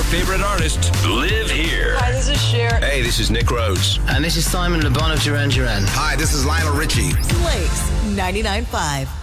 favorite artists live here. Hi, this is Cher. Hey, this is Nick Rhodes. And this is Simon Le Bon of Duran Duran. Hi, this is Lionel Richie. Blaze 99.5.